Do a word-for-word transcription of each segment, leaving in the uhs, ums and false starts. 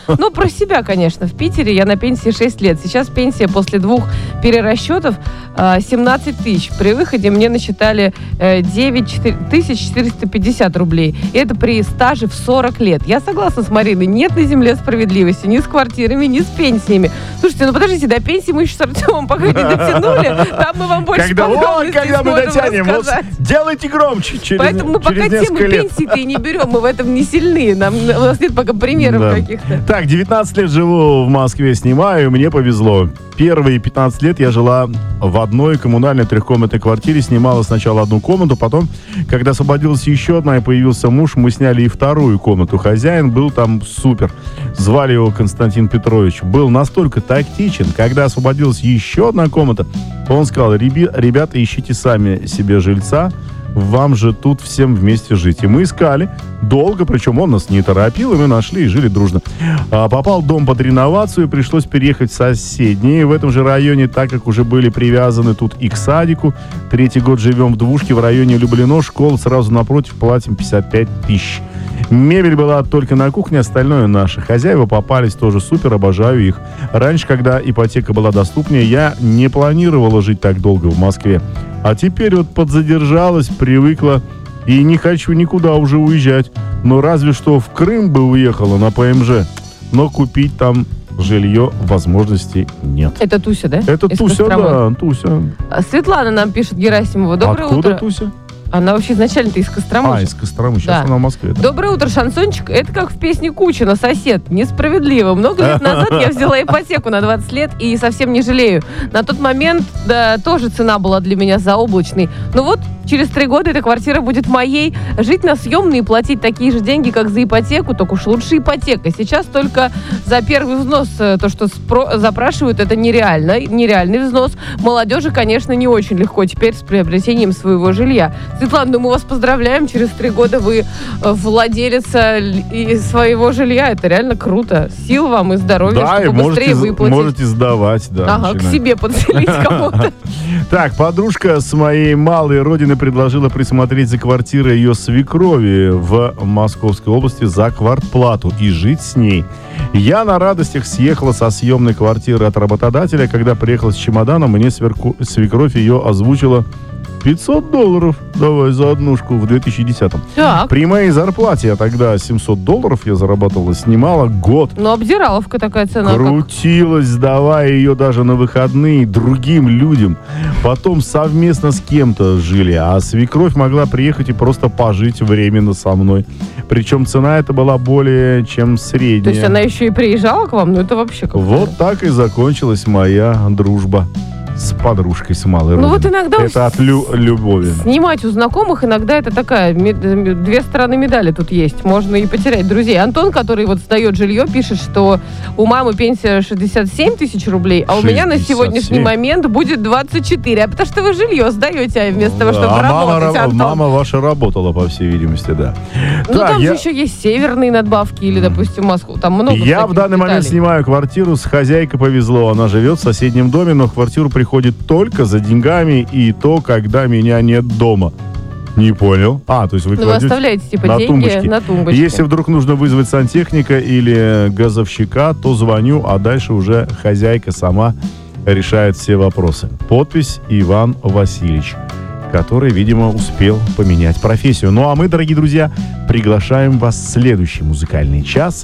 Ну, про себя, конечно. В Питере я на пенсии шесть лет. Сейчас пенсия после двух перерасчетов семнадцать тысяч. При выходе мне насчитали девять тысяч четыреста пятьдесят рублей. И это при стаже в сорок лет. Я согласна с Мариной. Нет на земле справедливости ни с квартирами, ни с пенсиями. Слушайте, ну подождите, до пенсии мы еще с Артемом пока не дотянули. Там мы вам больше когда, подробностей вот, когда мы дотянем, вот, делайте громче. Через, Поэтому мы пока тему пенсии-то и не берем. Мы в этом не сильны. Нам, у нас нет пока примеров да. каких-то. Так, девятнадцать лет живу в Москве, снимаю, мне повезло. Первые пятнадцать лет я жила в одной коммунальной трехкомнатной квартире, снимала сначала одну комнату, потом, когда освободилась еще одна и появился муж, мы сняли и вторую комнату. Хозяин был там супер. Звали его Константин Петрович. Был настолько тактичен, когда освободилась еще одна комната, он сказал: ребята, ищите сами себе жильца, вам же тут всем вместе жить. И мы искали долго, причем он нас не торопил, и мы нашли и жили дружно. А, попал в дом под реновацию, пришлось переехать в соседний. В этом же районе, так как уже были привязаны тут и к садику. Третий год живем в двушке в районе Люблино. Школа сразу напротив, платим пятьдесят пять тысяч. Мебель была только на кухне, остальное наше. Хозяева попались тоже супер, обожаю их. Раньше, когда ипотека была доступнее, я не планировала жить так долго в Москве. А теперь вот подзадержалась, привыкла и не хочу никуда уже уезжать. Но разве что в Крым бы уехала на ПМЖ. Но купить там жилье возможностей нет. Это Туся, да? Это Из Туся, Костромы. да, Туся. Светлана нам пишет, Герасимова. Доброе Откуда утро. Туся? Она вообще изначально-то из Костромы. А, из Костромы. Сейчас да. она в Москве. Да. Доброе утро, шансончик. Это как в песне Кучина «Сосед». Несправедливо. Много лет назад я взяла ипотеку на двадцать лет и совсем не жалею. На тот момент да, тоже цена была для меня заоблачной. Но вот через три года эта квартира будет моей. Жить на съемной и платить такие же деньги, как за ипотеку, только уж лучше ипотека. Сейчас только за первый взнос то, что спро- запрашивают, это нереально. Нереальный взнос. Молодежи, конечно, не очень легко теперь с приобретением своего жилья. Светлана, ну мы вас поздравляем. Через три года вы владелица своего жилья. Это реально круто. Сил вам и здоровья, да, чтобы и быстрее можете, выплатить. можете сдавать, да. Ага, к себе подселить кого-то. Так, подружка с моей малой родины предложила присмотреть за квартирой ее свекрови в Московской области за квартплату и жить с ней. Я на радостях съехала со съемной квартиры от работодателя. Когда приехала с чемоданом, мне сверку... свекровь ее озвучила пятьсот долларов, давай, за однушку в две тысячи десятом. Так. При моей зарплате, я тогда семьсот долларов я зарабатывала, снимала год. Ну, обдираловка такая цена. Крутилась, сдавая ее даже на выходные другим людям. Потом совместно с кем-то жили. А свекровь могла приехать и просто пожить временно со мной. Причем цена эта была более чем средняя. То есть она еще и приезжала к вам? Ну, это вообще как-то... Вот так и закончилась моя дружба с подружкой с малой родины. Ну вот иногда... Это от лю- любови. Снимать у знакомых иногда это такая... Мед... Две стороны медали тут есть. Можно и потерять друзей. Антон, который вот сдает жилье, пишет, что у мамы пенсия шестьдесят семь тысяч рублей, а у меня на сегодняшний момент будет двадцать четыре. А потому что вы жилье сдаете, а вместо того, чтобы а работать, мама, Антон. мама ваша работала, по всей видимости, да. Ну так, там я... же еще есть северные надбавки или, допустим, Москву. Там много Я в данный деталей. момент снимаю квартиру, с хозяйкой повезло. Она живет в соседнем доме, но в квартиру приходит только за деньгами и то, когда меня нет дома. Не понял. А, то есть вы Ну, кладете вы оставляете, типа, на деньги тумбочке. на тумбочке. Если вдруг нужно вызвать сантехника или газовщика, то звоню, а дальше уже хозяйка сама решает все вопросы. Подпись Иван Васильевич, который, видимо, успел поменять профессию. Ну, а мы, дорогие друзья, приглашаем вас в следующий музыкальный час,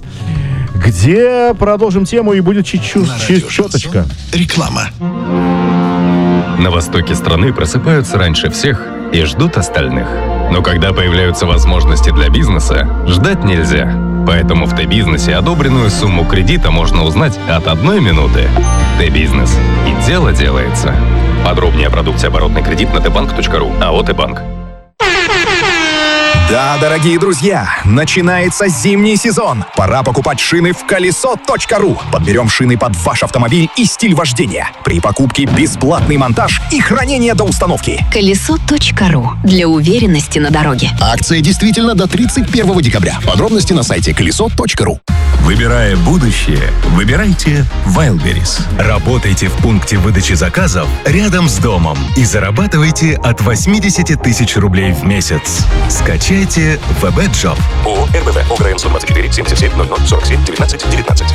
где продолжим тему и будет чуть-чуть реклама. На востоке страны просыпаются раньше всех и ждут остальных. Но когда появляются возможности для бизнеса, ждать нельзя. Поэтому в Т-бизнесе одобренную сумму кредита можно узнать от одной минуты. Т-бизнес. И дело делается. Подробнее о продукте оборотный кредит на тбанк точка ру. АО «Т-банк». Да, дорогие друзья, начинается зимний сезон. Пора покупать шины в колесо точка ру. Подберем шины под ваш автомобиль и стиль вождения. При покупке бесплатный монтаж и хранение до установки. колесо точка ру. Для уверенности на дороге. Акция действительно до тридцать первого декабря. Подробности на сайте колесо точка ру. Выбирая будущее, выбирайте Wildberries. Работайте в пункте выдачи заказов рядом с домом и зарабатывайте от восемьдесят тысяч рублей в месяц. Скачайте вэ бэ Job. ООО эр бэ вэ ОГРН сто двадцать четыре семьдесят семь ноль ноль сорок семь девятнадцать девятнадцать.